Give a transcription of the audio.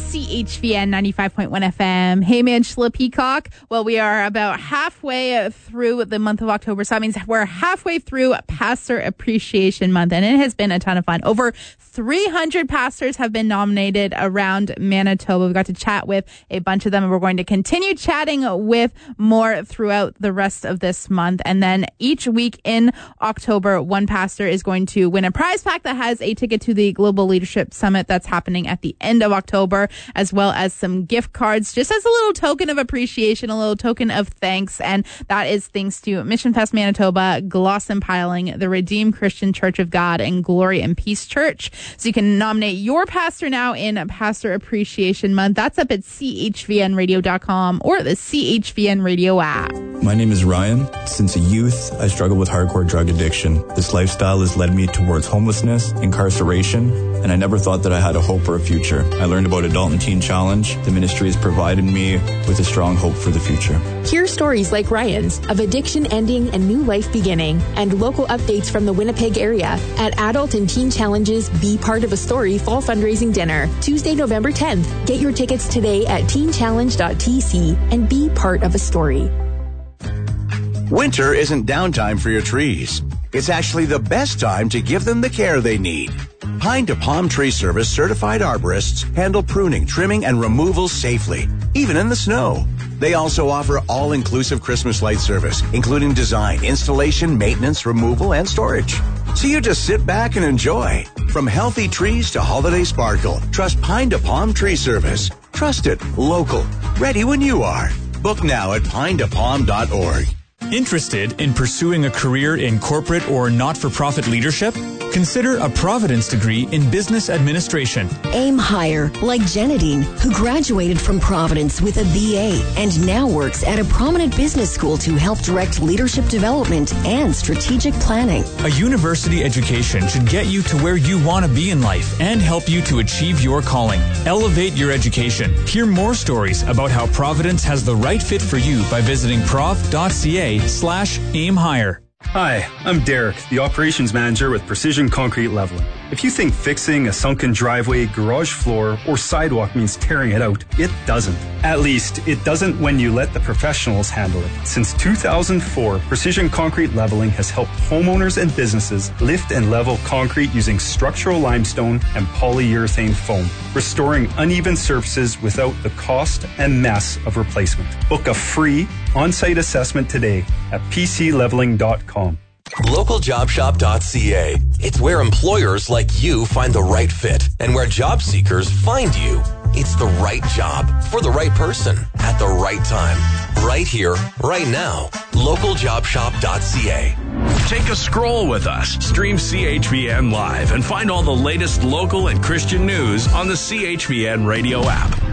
CHVN 95.1 FM. Hey, Angela Peacock. Well, we are about halfway through the month of October, so that means we're halfway through Pastor Appreciation Month, and it has been a ton of fun. Over 300 pastors have been nominated around Manitoba. We've got to chat with a bunch of them, and we're going to continue chatting with more throughout the rest of this month. And then each week in October, one pastor is going to win a prize pack that has a ticket to the Global Leadership Summit that's happening at the end of October, as well as some gift cards, just as a little token of appreciation, a little token of thanks. And that is thanks to Mission Fest Manitoba, Glosson Piling, the Redeemed Christian Church of God, and Glory and Peace Church. So you can nominate your pastor now in Pastor Appreciation Month. That's up at chvnradio.com or the CHVN Radio app. My name is Ryan. Since a youth, I struggled with hardcore drug addiction. This lifestyle has led me towards homelessness, incarceration, and I never thought that I had a hope or a future. I learned about Adult and Teen Challenge. The ministry has provided me with a strong hope for the future. Hear stories like Ryan's of addiction ending and new life beginning, and local updates from the Winnipeg area at Adult and Teen Challenge's Be Part of a Story Fall Fundraising Dinner, Tuesday, November 10th. Get your tickets today at teenchallenge.tc and be part of a story. Winter isn't downtime for your trees. It's actually the best time to give them the care they need. Pine to Palm Tree Service certified arborists handle pruning, trimming, and removal safely, even in the snow. They also offer all-inclusive Christmas light service, including design, installation, maintenance, removal, and storage. So you just sit back and enjoy. From healthy trees to holiday sparkle, trust Pine to Palm Tree Service. Trusted, local, ready when you are. Book now at pinetopalm.org. Interested in pursuing a career in corporate or not-for-profit leadership? Consider a Providence degree in business administration. Aim higher, like Janadine, who graduated from Providence with a BA and now works at a prominent business school to help direct leadership development and strategic planning. A university education should get you to where you want to be in life and help you to achieve your calling. Elevate your education. Hear more stories about how Providence has the right fit for you by visiting prov.ca/aim higher. Hi, I'm Derek, the operations manager with Precision Concrete Leveling. If you think fixing a sunken driveway, garage floor, or sidewalk means tearing it out, it doesn't. At least, it doesn't when you let the professionals handle it. Since 2004, Precision Concrete Leveling has helped homeowners and businesses lift and level concrete using structural limestone and polyurethane foam, restoring uneven surfaces without the cost and mess of replacement. Book a free on-site assessment today at pcleveling.com. LocalJobShop.ca. It's where employers like you find the right fit and where job seekers find you. It's the right job for the right person at the right time. Right here, right now. LocalJobShop.ca. Take a stroll with us. Stream CHVN Live and find all the latest local and Christian news on the CHVN Radio app.